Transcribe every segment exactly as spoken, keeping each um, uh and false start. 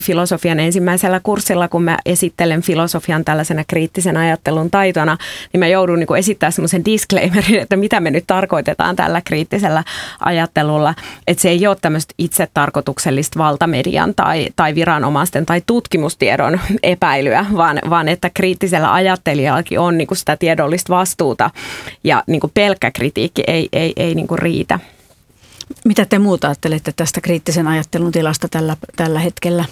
filosofian ensimmäisellä kurssilla, kun mä esittelen filosofian tällaisena kriittisen ajattelun taitona, niin mä joudun niin kuin esittämään semmoisen disclaimerin, että mitä me nyt tarkoitetaan tällä kriittisellä ajattelulla. Että se ei ole tämmöistä itsetarkoituksellista valtamedian tai, tai viranomaisten tai tutkimustiedon epäilyä, vaan, vaan että kriittisellä ajattelijallakin on niin kuin sitä tiedollista vastuuta ja niin kuin pelkkä kritiikki ei, ei, ei niin kuin riitä. Mitä te muuta ajattelette tästä kriittisen ajattelun tilasta tällä, tällä hetkellä?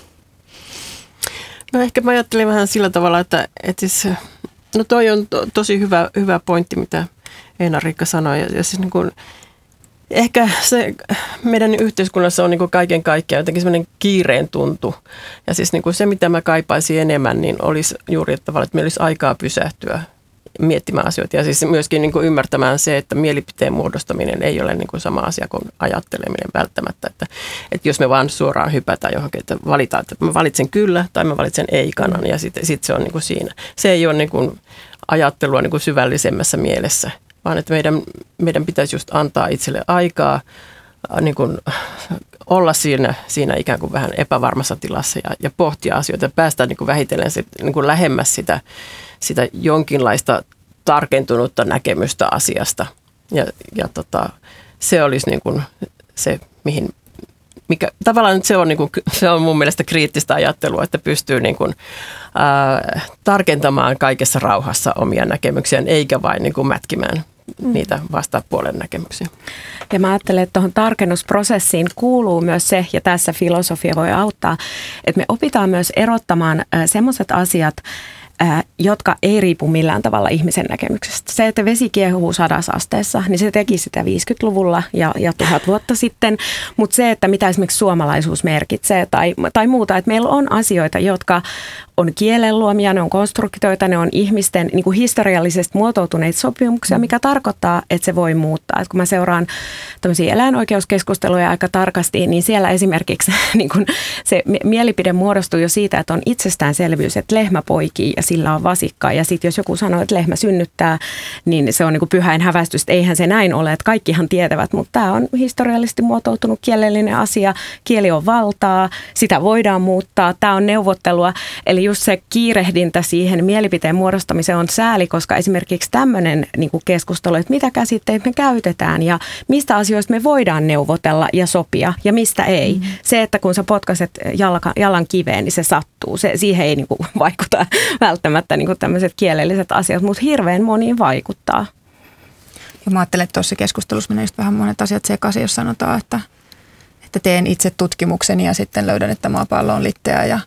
No ehkä mä ajattelin vähän sillä tavalla, että, että siis, no toi on to, tosi hyvä, hyvä pointti, mitä Eina-Riikka sanoi. Ja, ja siis niin kuin, ehkä se meidän yhteiskunnassa on niin kuin kaiken kaikkiaan jotenkin semmoinen kiireen tuntu. Ja siis niin kuin se, mitä mä kaipaisin enemmän, niin olisi juuri tavallaan, että meillä olisi aikaa pysähtyä miettimään asioita ja siis myöskin niin kuin ymmärtämään se, että mielipiteen muodostaminen ei ole niin kuin sama asia kuin ajatteleminen välttämättä. Että, että jos me vaan suoraan hypätään johonkin, että valitaan, että mä valitsen kyllä tai mä valitsen ei-kanan ja sitten sit se on niin kuin siinä. Se ei ole niin kuin ajattelua niin kuin syvällisemmässä mielessä, vaan että meidän, meidän pitäisi just antaa itselle aikaa niin kuin olla siinä, siinä ikään kuin vähän epävarmassa tilassa ja, ja pohtia asioita ja päästä niin kuin vähitellen sit, niin kuin lähemmäs sitä sitä jonkinlaista tarkentunutta näkemystä asiasta. Ja, ja tota, se olisi niin kuin se, mihin, mikä, tavallaan se on, niin kuin, se on mun mielestä kriittistä ajattelua, että pystyy niin kuin, ää, tarkentamaan kaikessa rauhassa omia näkemyksiään, eikä vain niin kuin mätkimään mm. niitä vastapuolen näkemyksiä. Ja mä ajattelen, että tuohon tarkennusprosessiin kuuluu myös se, ja tässä filosofia voi auttaa, että me opitaan myös erottamaan semmoiset asiat, jotka ei riipu millään tavalla ihmisen näkemyksestä. Se, että vesi kiehuu sadasasteessa, niin se teki sitä viisikymmentäluvulla ja, ja tuhat vuotta sitten, mutta se, että mitä esimerkiksi suomalaisuus merkitsee tai, tai muuta, että meillä on asioita, jotka on kielen luomia, ne on konstruktioita, ne on ihmisten niin kuin historiallisesti muotoutuneita sopimuksia, mikä tarkoittaa, että se voi muuttaa. Että kun mä seuraan tämmöisiä eläinoikeuskeskusteluja aika tarkasti, niin siellä esimerkiksi niin kuin se mielipide muodostuu jo siitä, että on itsestäänselvyys, että lehmä poikii ja sillä on vasikka. Ja sitten jos joku sanoo, että lehmä synnyttää, niin se on niin kuin pyhäin hävästys, että eihän se näin ole, että kaikkihan tietävät, mutta tämä on historiallisesti muotoutunut kielellinen asia. Kieli on valtaa, sitä voidaan muuttaa, tämä on neuvottelua, eli just se kiirehdintä siihen mielipiteen muodostamiseen on sääli, koska esimerkiksi tämmöinen niin kuin keskustelu, että mitä käsitteitä me käytetään ja mistä asioista me voidaan neuvotella ja sopia ja mistä ei. Mm-hmm. Se, että kun sä potkaset jalan, jalan kiveen, niin se sattuu. Se, siihen ei niin kuin vaikuta välttämättä niin kuin tämmöiset kielelliset asiat, mutta hirveän moniin vaikuttaa. Ja mä ajattelen, että tuossa keskustelussa menee just vähän monet asiat sekaisin, jos sanotaan, että, että teen itse tutkimukseni ja sitten löydän, että maapallo on litteä ja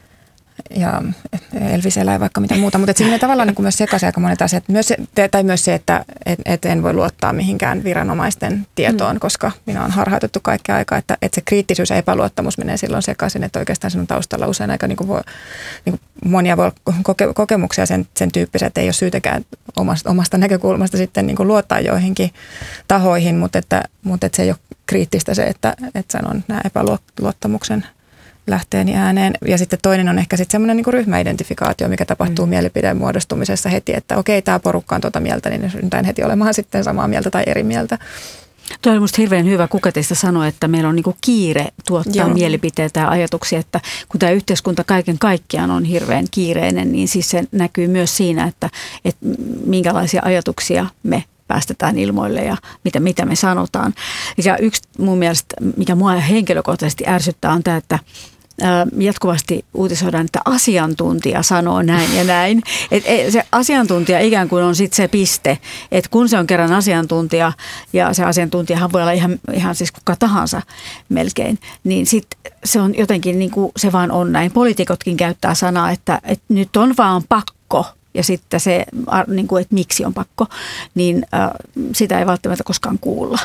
ja Elvis elää vaikka mitä muuta, mutta siinä tavallaan niin kuin myös sekaisin aika monet asiat. Myös se, tai myös se, että et, et en voi luottaa mihinkään viranomaisten tietoon, mm. koska minä on harhautettu kaikkea aikaa, että, että se kriittisyys ja epäluottamus menee silloin sekaisin, että oikeastaan sen on taustalla usein aika niin kuin voi, niin kuin monia voi koke, kokemuksia sen, sen tyyppisiä, että ei ole syytäkään omasta, omasta näkökulmasta sitten niin kuin luottaa joihinkin tahoihin, mutta, että, mutta että se ei ole kriittistä se, että, että sanon nämä epäluottamuksen lähteeni ääneen. Ja sitten toinen on ehkä sitten semmoinen niin kuin ryhmäidentifikaatio, mikä tapahtuu mm. mielipideen muodostumisessa heti, että okei, tämä porukka on tuota mieltä, niin ryntään heti olemaan sitten samaa mieltä tai eri mieltä. Tuo oli musta hirveän hyvä. Kuka teistä sanoi, että meillä on niinku kiire tuottaa Joo. mielipiteitä ja ajatuksia, että kun tämä yhteiskunta kaiken kaikkiaan on hirveän kiireinen, niin siis se näkyy myös siinä, että, että minkälaisia ajatuksia me päästetään ilmoille ja mitä, mitä me sanotaan. Ja yksi mun mielestä, mikä mua henkilökohtaisesti ärsyttää, on tämä, että jatkuvasti uutisoidaan, että asiantuntija sanoo näin ja näin. Et se asiantuntija ikään kuin on sitten se piste, että kun se on kerran asiantuntija, ja se asiantuntijahan voi olla ihan, ihan siis kuka tahansa melkein, niin sitten se on jotenkin niin kuin se vaan on näin. Poliitikotkin käyttää sanaa, että, että nyt on vaan pakko. Ja sitten se, niin kuin, että miksi on pakko, niin äh, sitä ei välttämättä koskaan kuulla.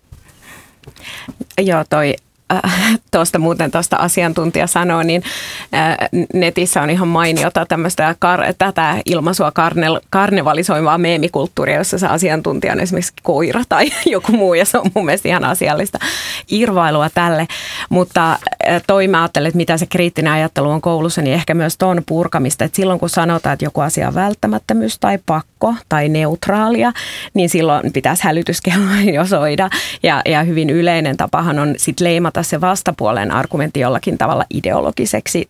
Joo, toi tuosta muuten tuosta asiantuntija sanoo, niin netissä on ihan mainiota tämmöistä kar- tätä ilmaisua karne- karnevalisoivaa meemikulttuuria, jossa se asiantuntija on esimerkiksi koira tai joku muu, ja se on mun mielestä ihan asiallista irvailua tälle. Mutta toi mä ajattelen, että mitä se kriittinen ajattelu on koulussa, niin ehkä myös tuon purkamista, että silloin kun sanotaan, että joku asia on välttämättömyys tai pakko tai neutraalia, niin silloin pitäisi hälytyskelloin jo soida, ja, ja hyvin yleinen tapahan on sit leimata muokata se vastapuolen argumentti jollakin tavalla ideologiseksi